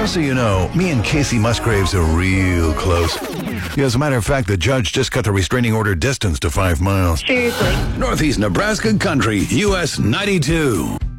Just so you know, me and Casey Musgraves are real close. As a matter of fact, the judge just cut the restraining order distance to 5 miles. Seriously. Northeast Nebraska Country, US 92.